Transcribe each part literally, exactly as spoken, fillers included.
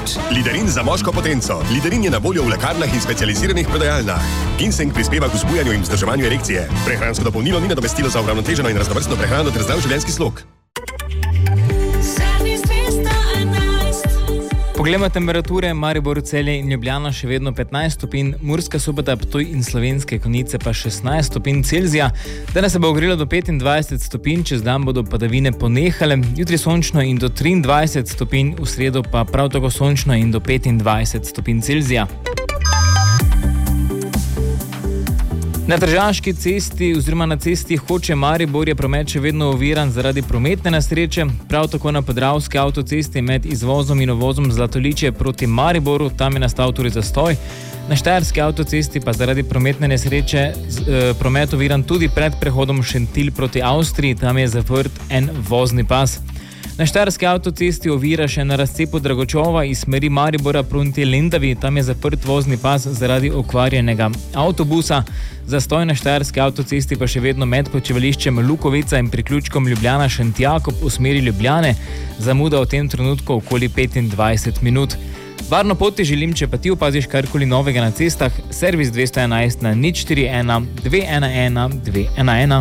več. Liderin za moško potenco. Liderin je na voljo v lekarnah in specializiranih prodajalnah. Ginseng prispeva k vzbujanju in vzdrževanju erekcije. Prehransko dopolnilo ni nadomestilo za uravnoteženo in raznovrstno prehrano ter zdrav življenjski slog. Poglejmo temperature, Maribor, Celje in Ljubljana še vedno petnajst stopinj, Murska Sobota, Ptuj in Slovenske Konjice pa šestnajst stopinj Celzija. Danes se bo ogrelo do petindvajset stopinj, čez dan bodo padavine ponehale, jutri sončno in do triindvajset stopinj, v sredo pa prav tako sončno in do petindvajset stopinj Celzija. Na Tržaški cesti oziroma na cesti Hoče-Maribor je promet še vedno oviran zaradi prometne nesreče, prav tako na Podravski avtocesti med izvozom in uvozom Zlatoličje proti Mariboru, tam je nastal tudi zastoj. Na Štajerski avtocesti pa zaradi prometne nesreče eh, promet oviran tudi pred prehodom Šentilj proti Avstriji, tam je zaprt en vozni pas. Na Štajerski avtocesti ovira še na razcepu Dragočova iz smeri Maribora proti Lendavi, tam je zaprt vozni pas zaradi okvarjenega avtobusa. Zastoj na Štajerski avtocesti pa še vedno med počivališčem Lukovica in priključkom Ljubljana-Šentjakob v smeri Ljubljane, zamuda v tem trenutku okoli petindvajset minut. Varno pot ti želim, če pa ti opaziš karkoli novega na cestah, servis dvesto enajst na nič štiri ena dve ena ena dve ena ena.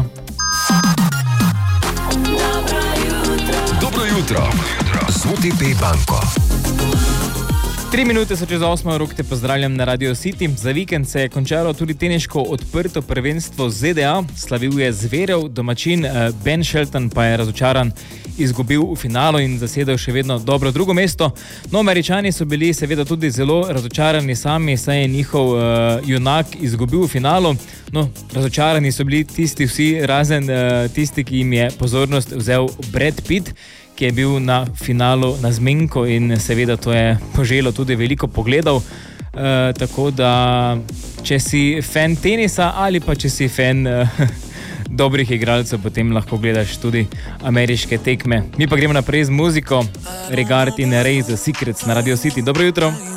Jutro. Z O T P banko. Tri minute so čez osmo, Rok te pozdravljam na Radio City. Za vikend se je končalo tudi teniško odprto prvenstvo Z D A. Slavil je Zverev, domačin Ben Shelton pa je razočaran izgubil v finalu in zasedel še vedno dobro drugo mesto. No, Američani so bili seveda tudi zelo razočarani sami, saj je njihov uh, junak izgubil v finalu. No, razočarani so bili tisti vsi, razen uh, tisti, ki jim je pozornost vzel Brad Pitt, ki je bil na finalu na zmenko in seveda to je poželo tudi veliko pogledov. E, tako da, če si fan tenisa ali pa če si fan e, dobrih igralcev, potem lahko gledaš tudi ameriške tekme. Mi pa gremo naprej z muziko. Regard in Ray The Secrets na Radio City. Dobro jutro.